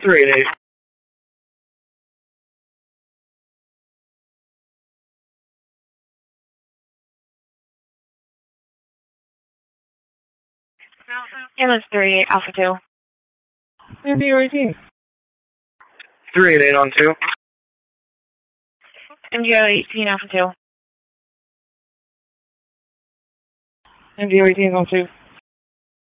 388. Ambulance 38, Alpha 2. MDO 18. 388 on 2. MDO 18, Alpha 2. MDO 18 on 2.